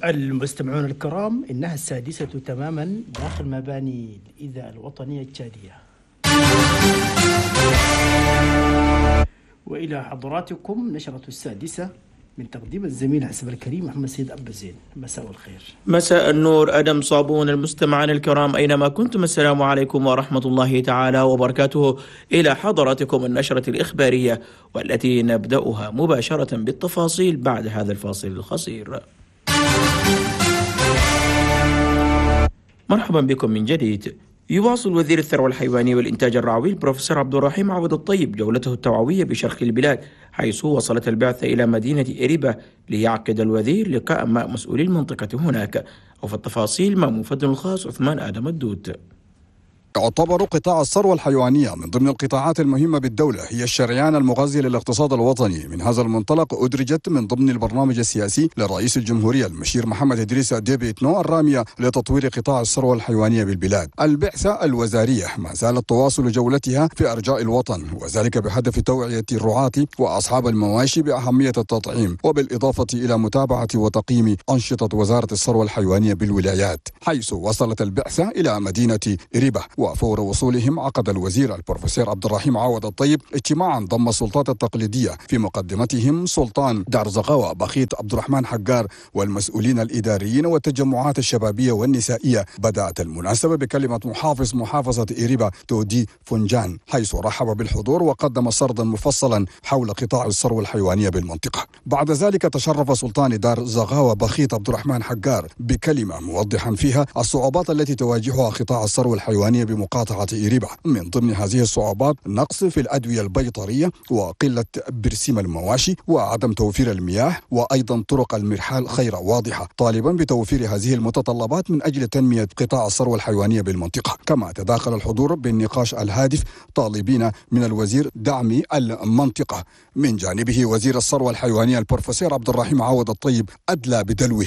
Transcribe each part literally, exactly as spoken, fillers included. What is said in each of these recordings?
المستمعون الكرام، إنها السادسة تماما داخل مباني الإذاعة الوطنية التشادية. وإلى حضراتكم نشرة السادسة من تقديم الزميل حسب الكريم محمد سيد أبو زين. مساء الخير. مساء النور أدم صابون. المستمعين الكرام أينما كنتم، السلام عليكم ورحمة الله تعالى وبركاته. إلى حضراتكم النشرة الإخبارية، والتي نبدأها مباشرة بالتفاصيل بعد هذا الفاصل القصير. مرحبا بكم من جديد. يواصل وزير الثروة الحيوانية والإنتاج الرعوي البروفيسور عبد الرحيم عوض الطيب جولته التوعوية بشرق البلاد، حيث وصلت البعثة إلى مدينة إريبة ليعقد الوزير لقاء مع مسؤولي المنطقة هناك. وفي التفاصيل مع مفدنا الخاص عثمان آدم الدود. يعتبر قطاع الثروة الحيوانية من ضمن القطاعات المهمة بالدولة، هي الشريان المغذي للاقتصاد الوطني. من هذا المنطلق أدرجت من ضمن البرنامج السياسي لرئيس الجمهورية المشير محمد إدريس ديبي إتنو الرامية لتطوير قطاع الثروة الحيوانية بالبلاد. البعثة الوزارية ما زالت تواصل جولتها في أرجاء الوطن، وذلك بهدف توعية الرعاة وأصحاب المواشي بأهمية التطعيم، وبالإضافة إلى متابعة وتقييم أنشطة وزارة الثروة الحيوانية بالولايات، حيث وصلت البعثة إلى مدينة إريبة. وفور وصولهم عقد الوزير البروفيسور عبد الرحيم عوض الطيب اجتماعا ضم السلطات التقليدية، في مقدمتهم سلطان دار زغاوة بخيت عبد الرحمن حجار والمسؤولين الإداريين والتجمعات الشبابية والنسائية. بدأت المناسبة بكلمة محافظ محافظة إريبة تودي فنجان، حيث رحب بالحضور وقدم سردا مفصلا حول قطاع الثروة الحيوانية بالمنطقة. بعد ذلك تشرف سلطان دار زغاوة بخيت عبد الرحمن حجار بكلمة موضحا فيها الصعوبات التي تواجهها قطاع الثروة الحيوانية بمقاطعة إريبة. من ضمن هذه الصعوبات نقص في الأدوية البيطرية، وقلة برسيم المواشي، وعدم توفير المياه، وأيضا طرق المرحال غير واضحة، طالبا بتوفير هذه المتطلبات من أجل تنمية قطاع الثروة الحيوانية بالمنطقة. كما تداخل الحضور بالنقاش الهادف طالبين من الوزير دعم المنطقة. من جانبه وزير الثروة الحيوانية البروفيسور عبد الرحيم عوض الطيب أدلى بدلوه.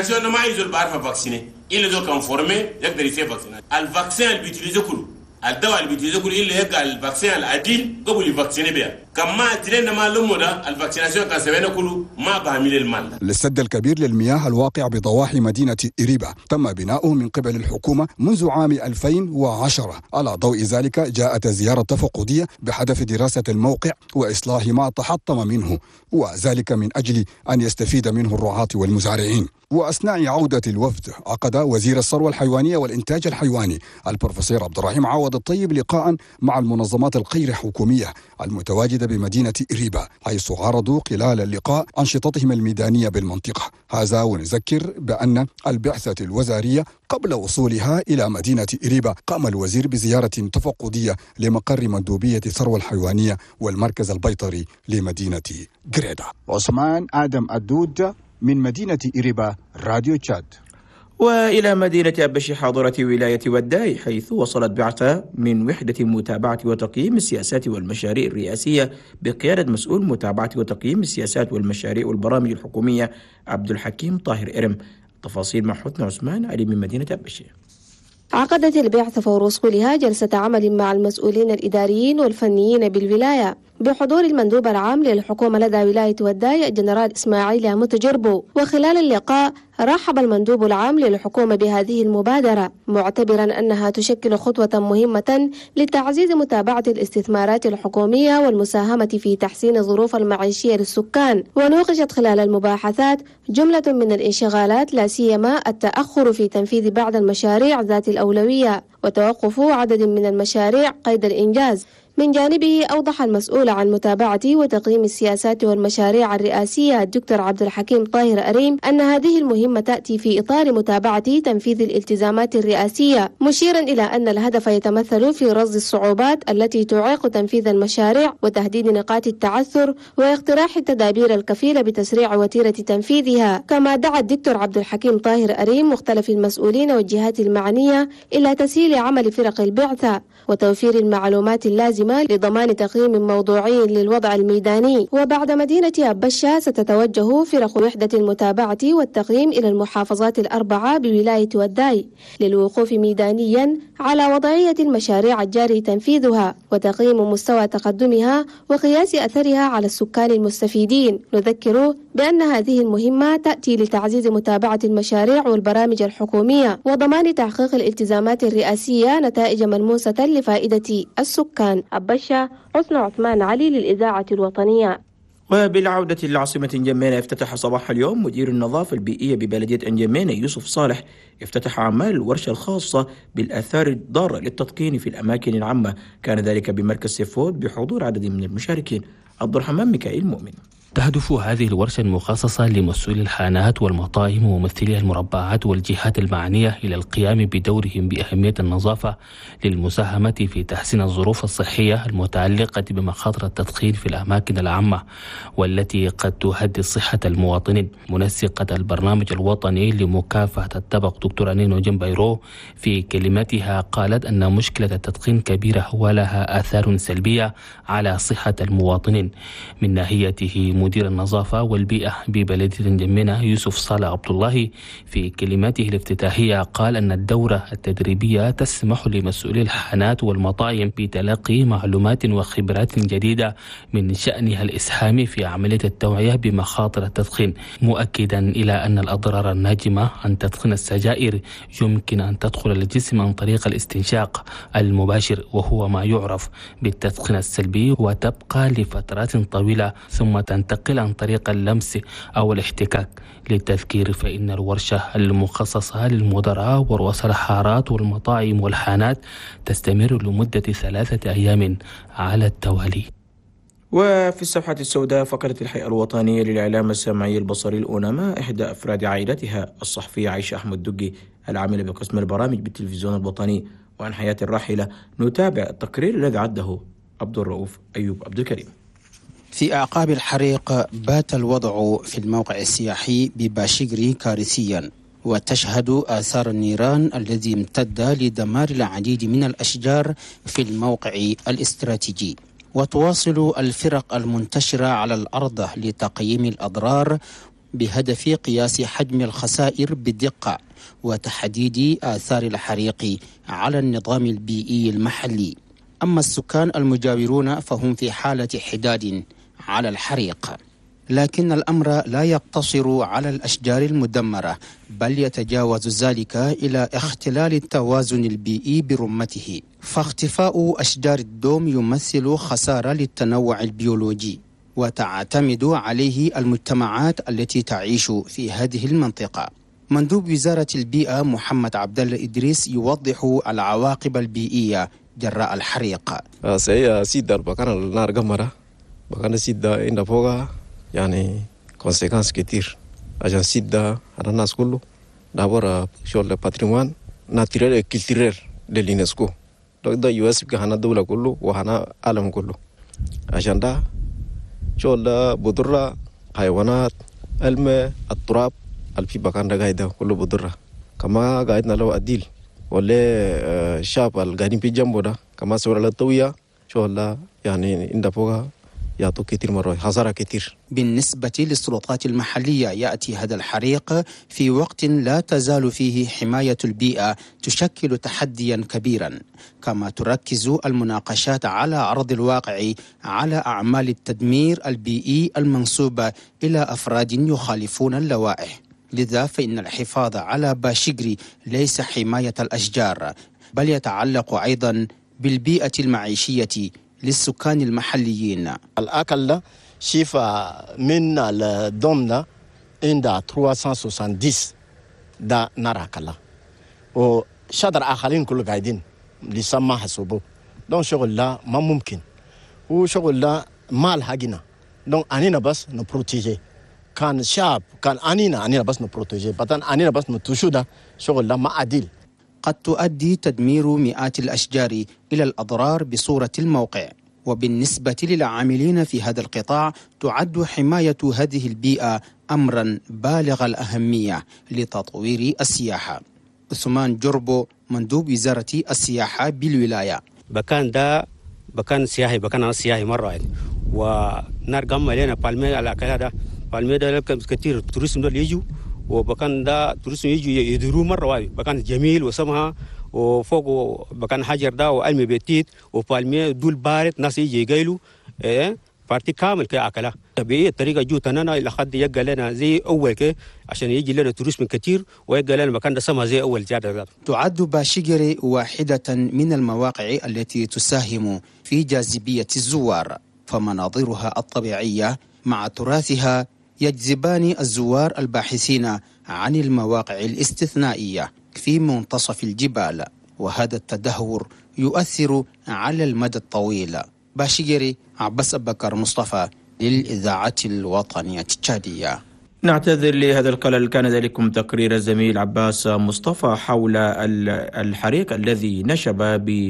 الدواء اللي بيتيزو كل اللي هيك الفاكسين العديل قبل يفاكسيني بيها كما ترين معلومه ده الفاكسيناسيون كان سوينا كله ما بعمل المال. للسد الكبير للمياه الواقع بضواحي مدينة إريبة تم بناؤه من قبل الحكومة منذ عام ألفين وعشرة. على ضوء ذلك جاءت زيارة تفقدية بهدف دراسة الموقع وإصلاح ما تحطم منه، وذلك من أجل أن يستفيد منه الرعاة والمزارعين. وأثناء عودة الوفد عقد وزير الثروة الحيوانية والإنتاج الحيواني البروفيسور عبد الرحيم عوض الطيب لقاء مع المنظمات الغير حكومية المتواجدة بمدينة إريبة، حيث عرضوا خلال اللقاء أنشطتهم الميدانية بالمنطقة. هذا ونذكر بأن البعثة الوزارية قبل وصولها إلى مدينة إريبة قام الوزير بزيارة تفقدية لمقر مندوبية الثروة الحيوانية والمركز البيطري لمدينة جريدة. عثمان آدم الدود من مدينة إريبة، راديو تشاد. وإلى مدينة أبشي حاضرة ولاية وداي، حيث وصلت بعثة من وحدة متابعة وتقييم السياسات والمشاريع الرئاسية بقيادة مسؤول متابعة وتقييم السياسات والمشاريع والبرامج الحكومية عبد الحكيم طاهر إرم. تفاصيل مع حسن عثمان علي من مدينة أبشي. عقدت البعثة فور وصولها جلسة عمل مع المسؤولين الإداريين والفنيين بالولاية بحضور المندوب العام للحكومة لدى ولاية وداي الجنرال إسماعيل متجربو. وخلال اللقاء رحب المندوب العام للحكومة بهذه المبادرة، معتبرا أنها تشكل خطوة مهمة لتعزيز متابعة الاستثمارات الحكومية والمساهمة في تحسين الظروف المعيشية للسكان. ونوقشت خلال المباحثات جملة من الانشغالات، لا سيما التأخر في تنفيذ بعض المشاريع ذات الأولوية وتوقف عدد من المشاريع قيد الإنجاز. من جانبه أوضح المسؤول عن متابعة وتقييم السياسات والمشاريع الرئاسية الدكتور عبد الحكيم طاهر أريم أن هذه المهمة تأتي في إطار متابعة تنفيذ الالتزامات الرئاسية، مشيرا إلى أن الهدف يتمثل في رصد الصعوبات التي تعيق تنفيذ المشاريع وتحديد نقاط التعثر واقتراح التدابير الكفيلة بتسريع وتيرة تنفيذها. كما دعا الدكتور عبد الحكيم طاهر أريم مختلف المسؤولين والجهات المعنية إلى تسهيل عمل فرق البعثة وتوفير المعلومات اللازمة لضمان تقييم موضوعي للوضع الميداني. وبعد مدينة أبشة ستتوجه فرق وحدة المتابعة والتقييم إلى المحافظات الأربعة بولاية وداي للوقوف ميدانيا على وضعية المشاريع الجاري تنفيذها وتقييم مستوى تقدمها وقياس أثرها على السكان المستفيدين. نذكر بأن هذه المهمة تأتي لتعزيز متابعة المشاريع والبرامج الحكومية وضمان تحقيق الالتزامات الرئاسية نتائج ملموسة لفائدة السكان. أبشا حسن عثمان علي للإذاعة الوطنية. وبالعودة لعاصمة نجمينة، افتتح صباح اليوم مدير النظافة البيئية ببلدية نجمينة يوسف صالح افتتح أعمال الورشة الخاصة بالآثار الضارة للتدقين في الأماكن العامة، كان ذلك بمركز سيفود بحضور عدد من المشاركين. عبد الرحمن ميكائيل مؤمن. تهدف هذه الورشة المخصصة لمسؤولي الحانات والمطاعم وممثلي المربعات والجهات المعنية إلى القيام بدورهم بأهمية النظافة للمساهمة في تحسين الظروف الصحية المتعلقة بمخاطر التدخين في الأماكن العامة والتي قد تهدد صحة المواطنين. منسقة البرنامج الوطني لمكافحة التبغ دكتورة نينو جنبيرو في كلمتها قالت أن مشكلة التدخين كبيرة ولها آثار سلبية على صحة المواطنين. من ناحيته مدير النظافة والبيئة ببلدية نجمينة يوسف صالح عبد الله في كلماته الافتتاحية قال أن الدورة التدريبية تسمح لمسؤولي الحانات والمطاعم بتلقي معلومات وخبرات جديدة من شأنها الإسهام في عملية التوعية بمخاطر التدخين، مؤكدا إلى أن الأضرار الناجمة عن تدخين السجائر يمكن أن تدخل الجسم عن طريق الاستنشاق المباشر وهو ما يعرف بالتدخين السلبي وتبقى لفترات طويلة ثم تنتقل عن طريق اللمس أو الاحتكاك. للتذكير فإن الورشة المخصصة للمدراء ورؤساء الحارات والمطاعم والحانات تستمر لمدة ثلاثة أيام على التوالي. وفي الصفحة السوداء فقرة الهيئة الوطنية للإعلام السمعي البصري الأونما، إحدى أفراد عائلتها الصحفية عائشة أحمد دقي العاملة بقسم البرامج بالتلفزيون الوطني وعن حياة الراحلة، نتابع التقرير الذي عده عبد الرؤوف أيوب عبد الكريم. في أعقاب الحريق بات الوضع في الموقع السياحي بباشقري كارثيا، وتشهد آثار النيران الذي امتد لدمار العديد من الأشجار في الموقع الاستراتيجي. وتواصل الفرق المنتشرة على الأرض لتقييم الأضرار بهدف قياس حجم الخسائر بدقة وتحديد آثار الحريق على النظام البيئي المحلي. أما السكان المجاورون فهم في حالة حداد على الحريق، لكن الأمر لا يقتصر على الأشجار المدمرة بل يتجاوز ذلك إلى اختلال التوازن البيئي برمته، فاختفاء أشجار الدوم يمثل خسارة للتنوع البيولوجي وتعتمد عليه المجتمعات التي تعيش في هذه المنطقة. مندوب وزارة البيئة محمد عبد الله إدريس يوضح العواقب البيئية جراء الحريق. سي سيدار بكان النار جمرة بكان سيدا إن فوقها يعني consequences كتير عشان سيدا على الناس كله دابورا شغل باتريمان ناتيرال كولتورال لليونسكو ده يوسف كهنا الدولة كله وهنا العالم كله عشان ده شغل بدرة حيوانات الماء التراب الفي بكان ده قاعدة كله بدرة كما قاعدنا له أديل ولا شاب القاعدين في جنبه ده كما سورة الطوية شغل يعني إن فوقها يعطوا كثير مرة خسارة كثير. بالنسبة للسلطات المحلية يأتي هذا الحريق في وقت لا تزال فيه حماية البيئة تشكل تحديا كبيرا، كما تركز المناقشات على أرض الواقع على أعمال التدمير البيئي المنسوبة إلى أفراد يخالفون اللوائح. لذا فإن الحفاظ على باشقري ليس حماية الأشجار بل يتعلق أيضا بالبيئة المعيشية للسكان المحليين. الأكل ده شفا من الدوم ده عند ثلاثمائة وستين ده نراكلا وشادر آخرين كله قاعدين لسه ما حسبوا دون شغل لا ما ممكن وشغل لا مال حقنا دون أنينا بس نبروتيجي كان شاب كان أنينا أنينا بس نبروتيجي بدن أنينا بس نتوشو ده شغل لا ما عديل. قد تؤدي تدمير مئات الأشجار إلى الأضرار بصورة الموقع، وبالنسبة للعاملين في هذا القطاع تعد حماية هذه البيئة أمرا بالغ الأهمية لتطوير السياحة. عثمان جربو مندوب وزارة السياحة بالولاية. بكان ده بكان سياحي بكان أنا سياحي مرة ونرجم علينا بالمي على كذا بالمي ده كثير توريسم ده يجوا وبكان ده توريسم يجوا يدوروا مرة واحد بكان جميل وسمها وفوق بكان حجر ده وعلمي بيتيت وبالمي دول بارد ناس يجي يجيلوا إيه بارتي كامل كي أكله بأي طريقة جوتنا إلى حد يقال لنا زي أول كي عشان يجي لنا توريست من كتير ويقال لنا مكان ده سما زي أول زيادة. تعد باشيغري واحدة من المواقع التي تساهم في جاذبية الزوار، فمناظرها الطبيعية مع تراثها يجذبان الزوار الباحثين عن المواقع الاستثنائية في منتصف الجبال، وهذا التدهور يؤثر على المدى الطويل. باشيغري، عباس أبكر مصطفى للإذاعة الوطنية التشادية. نعتذر لهذا القلل. كان ذلكم تقرير الزميل عباس مصطفى حول الحريق الذي نشب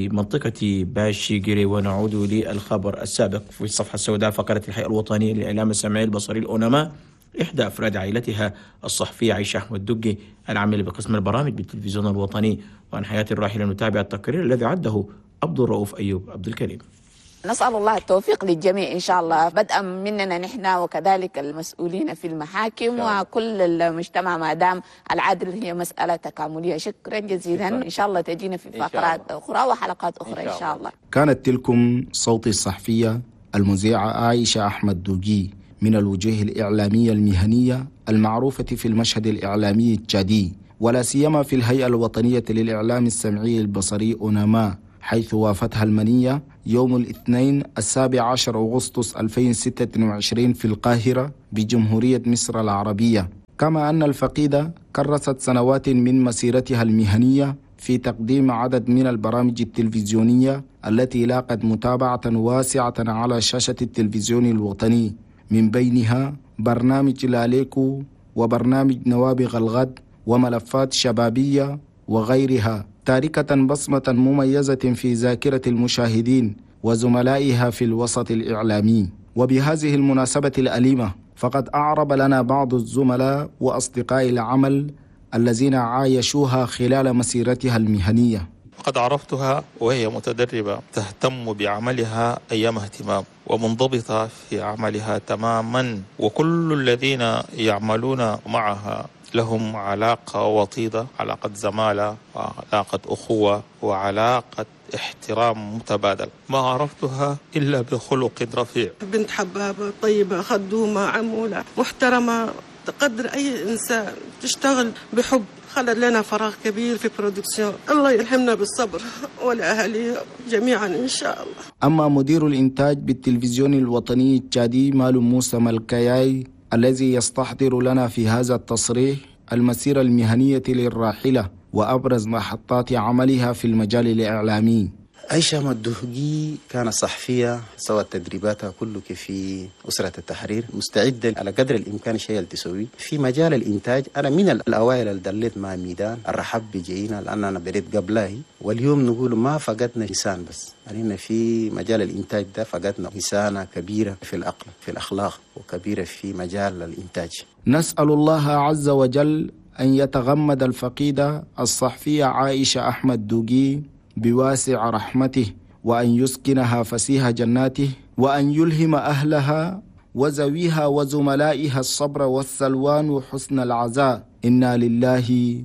بمنطقة باشيغري. ونعود للخبر السابق في الصفحة السوداء. فقرت الهيئة الوطنية للإعلام السمعي البصري الأونما إحدى أفراد عائلتها الصحفية عائشة أحمد دوغي العاملة بقسم البرامج بالتلفزيون الوطني وعن حياة الراحلة نتابع التقرير الذي عده عبد الرؤوف أيوب عبد الكريم. نسأل الله التوفيق للجميع إن شاء الله، بدءا مننا نحن وكذلك المسؤولين في المحاكم وكل المجتمع، ما دام العدل هي مسألة تكاملية. شكرا جزيلا، إن شاء الله تجينا في فقرات أخرى وحلقات أخرى إن شاء الله. كانت تلكم صوت الصحفية المذيعة عائشة أحمد دوغي من الوجوه الإعلامية المهنية المعروفة في المشهد الإعلامي التشادي، ولا سيما في الهيئة الوطنية للإعلام السمعي البصري أونما، حيث وافتها المنية يوم الاثنين السابع عشر أغسطس ألفين وستة وعشرين في القاهرة بجمهورية مصر العربية. كما أن الفقيدة كرست سنوات من مسيرتها المهنية في تقديم عدد من البرامج التلفزيونية التي لاقت متابعة واسعة على شاشة التلفزيون الوطني، من بينها برنامج لاليكو وبرنامج نوابغ الغد وملفات شبابية وغيرها، تاركة بصمة مميزة في ذاكرة المشاهدين وزملائها في الوسط الإعلامي. وبهذه المناسبة الأليمة فقد أعرب لنا بعض الزملاء وأصدقاء العمل الذين عايشوها خلال مسيرتها المهنية. قد عرفتها وهي متدربة تهتم بعملها أيام اهتمام ومنضبطة في عملها تماما، وكل الذين يعملون معها لهم علاقة وطيدة، علاقة زمالة وعلاقة أخوة وعلاقة احترام متبادل. ما عرفتها إلا بخلق رفيع. بنت حبابة طيبة خدومة عمولة محترمة تقدر أي إنسان، تشتغل بحب. خلت لنا فراغ كبير في برودكسيون، الله يلهمنا بالصبر والأهالي جميعا إن شاء الله. أما مدير الإنتاج بالتلفزيون الوطني التشادي مالو موسى ملكياي الذي يستحضر لنا في هذا التصريح المسيرة المهنية للراحلة وأبرز محطات عملها في المجال الإعلامي. عائشة أحمد دوغي كانت صحفية، سوت تدريباتها كله في أسرة التحرير، مستعدة على قدر الإمكان الشيء اللي تسويه في مجال الإنتاج. أنا من الأوائل اللي دليت مع ميدان الرحب بجينا، لأن أنا بديت قبلها، واليوم نقول ما فقدنا إنسان بس، يعني في مجال الإنتاج ده فقدنا إنسانة كبيرة في العقل في الأخلاق وكبيرة في مجال الإنتاج. نسأل الله عز وجل أن يتغمد الفقيدة الصحفية عائشة أحمد دوغي بواسع رحمته، وأن يسكنها فسيح جناته، وأن يلهم أهلها وزويها وزملائها الصبر والسلوان وحسن العزاء. إنا لله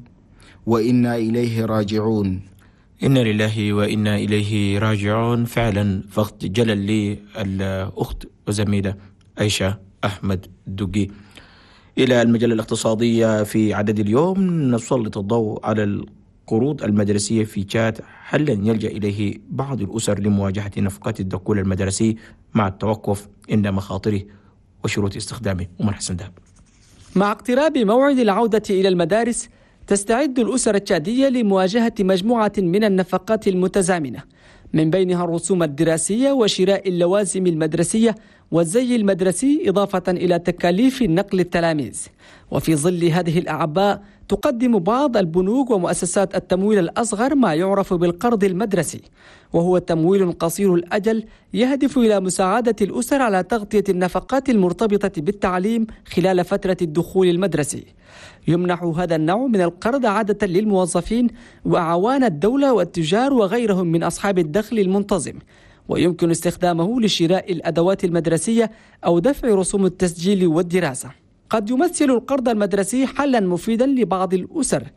وإنا إليه راجعون. إنا لله وإنا إليه راجعون. فعلا فقد جلل لي الأخت وزميلة عائشة أحمد دوغي. إلى المجلة الاقتصادية في عدد اليوم نسلط الضوء على القروض المدرسية في تشاد، حلا يلجأ إليه بعض الأسر لمواجهة نفقات الدخول المدرسي مع التوقف عند مخاطره وشروط استخدامه. ومن حسن دهب. مع اقتراب موعد العودة إلى المدارس تستعد الأسر التشادية لمواجهة مجموعة من النفقات المتزامنة، من بينها الرسوم الدراسية وشراء اللوازم المدرسية والزي المدرسي، إضافة إلى تكاليف نقل التلاميذ. وفي ظل هذه الأعباء تقدم بعض البنوك ومؤسسات التمويل الأصغر ما يعرف بالقرض المدرسي، وهو تمويل قصير الأجل يهدف إلى مساعدة الأسر على تغطية النفقات المرتبطة بالتعليم خلال فترة الدخول المدرسي. يمنح هذا النوع من القرض عادة للموظفين وأعوان الدولة والتجار وغيرهم من أصحاب الدخل المنتظم، ويمكن استخدامه لشراء الأدوات المدرسية أو دفع رسوم التسجيل والدراسة. قد يمثل القرض المدرسي حلا مفيدا لبعض الأسر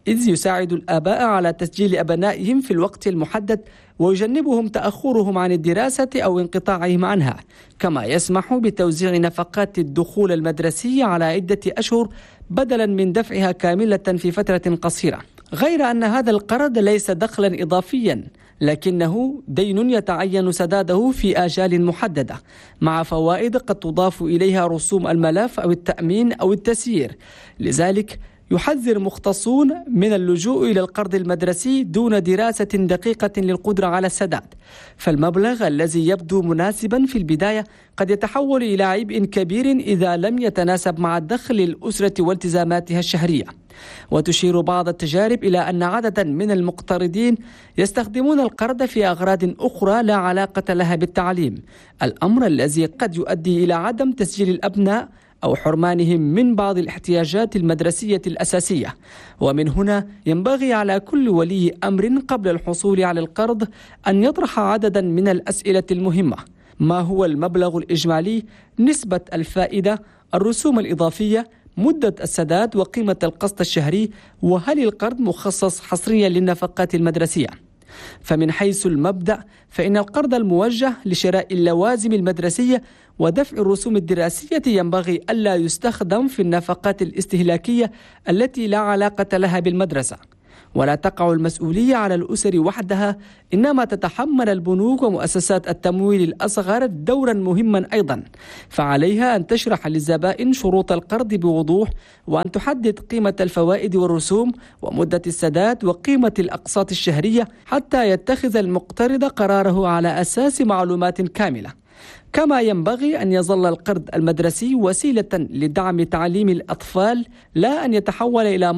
إذ يساعد الآباء على تسجيل أبنائهم في الوقت المحدد ويجنبهم تأخرهم عن الدراسة أو انقطاعهم عنها، كما يسمح بتوزيع نفقات الدخول المدرسي على عدة أشهر بدلا من دفعها كاملة في فترة قصيرة. غير أن هذا القرض ليس دخلا إضافيا، لكنه دين يتعين سداده في آجال محددة مع فوائد قد تضاف إليها رسوم الملف أو التأمين أو التسيير. لذلك يحذر مختصون من اللجوء إلى القرض المدرسي دون دراسة دقيقة للقدرة على السداد، فالمبلغ الذي يبدو مناسبا في البداية قد يتحول إلى عبء كبير إذا لم يتناسب مع دخل الأسرة والتزاماتها الشهرية. وتشير بعض التجارب إلى أن عددا من المقترضين يستخدمون القرض في أغراض أخرى لا علاقة لها بالتعليم، الأمر الذي قد يؤدي إلى عدم تسجيل الأبناء أو حرمانهم من بعض الاحتياجات المدرسية الأساسية. ومن هنا ينبغي على كل ولي أمر قبل الحصول على القرض أن يطرح عددا من الأسئلة المهمة: ما هو المبلغ الإجمالي؟ نسبة الفائدة؟ الرسوم الإضافية؟ مدة السداد وقيمة القسط الشهري؟ وهل القرض مخصص حصريا للنفقات المدرسية؟ فمن حيث المبدأ فإن القرض الموجه لشراء اللوازم المدرسية ودفع الرسوم الدراسية ينبغي ألا يستخدم في النفقات الاستهلاكية التي لا علاقة لها بالمدرسة، ولا تقع المسؤولية على الأسر وحدها، إنما تتحمل البنوك ومؤسسات التمويل الأصغر دورا مهما أيضا، فعليها أن تشرح للزبائن شروط القرض بوضوح، وأن تحدد قيمة الفوائد والرسوم ومدة السداد وقيمة الأقساط الشهرية حتى يتخذ المقترض قراره على أساس معلومات كاملة. كما ينبغي أن يظل القرض المدرسي وسيلة لدعم تعليم الأطفال، لا أن يتحول إلى